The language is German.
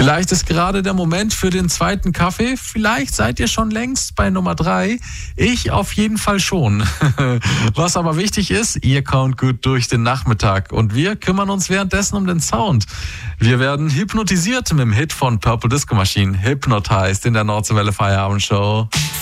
Vielleicht ist gerade der Moment für den zweiten Kaffee. Vielleicht seid ihr schon längst bei Nummer 3. Ich auf jeden Fall schon. Was aber wichtig ist, ihr kommt gut durch den Nachmittag und wir kümmern uns währenddessen um den Sound. Wir werden hypnotisiert mit dem Hit von Purple Disco Machine, Hypnotized in der Nordseewelle Feierabendshow.